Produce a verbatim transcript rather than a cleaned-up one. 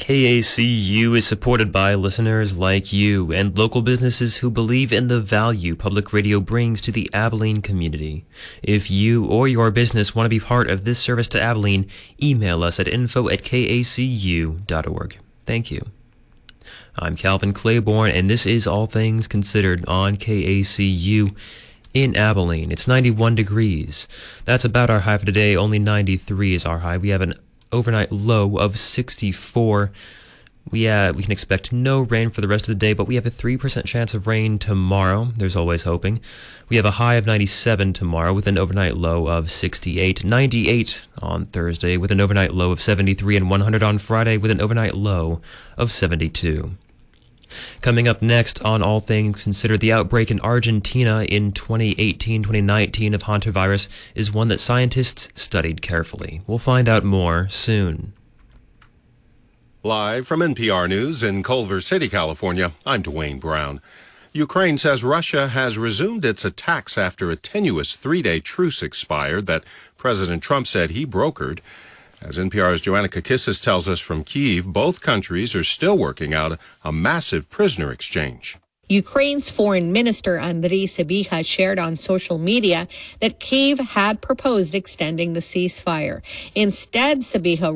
K A C U is supported by listeners like you and local businesses who believe in the value public radio brings to the Abilene community. If you or your business want to be part of this service to Abilene, email us at info at k a c u dot org. Thank you. I'm Calvin Claiborne, and this is All Things Considered on K A C U in Abilene. It's ninety-one degrees. That's about our high for today. Only ninety-three is our high. We have an overnight low of sixty-four. We uh, we can expect no rain for the rest of the day, but we have a three percent chance of rain tomorrow. There's always hoping. We have a high of ninety-seven tomorrow with an overnight low of sixty-eight. ninety-eight on Thursday with an overnight low of seventy-three, and one hundred on Friday with an overnight low of seventy-two. Coming up next on All Things Considered, the outbreak in Argentina in twenty eighteen twenty nineteen of hantavirus is one that scientists studied carefully. We'll find out more soon. Live from N P R News in Culver City, California, I'm Dwayne Brown. Ukraine says Russia has resumed its attacks after a tenuous three-day truce expired that President Trump said he brokered. As N P R's Joanna Kakissis tells us from Kyiv, both countries are still working out a massive prisoner exchange. Ukraine's foreign minister Andriy Sybiha shared on social media that Kyiv had proposed extending the ceasefire. Instead, Sybiha